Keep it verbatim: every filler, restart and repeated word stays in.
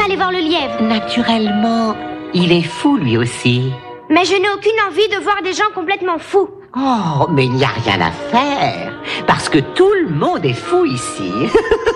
aller voir le lièvre. Naturellement, il est fou lui aussi. Mais je n'ai aucune envie de voir des gens complètement fous. Oh, mais il n'y a rien à faire, parce que tout le monde est fou ici.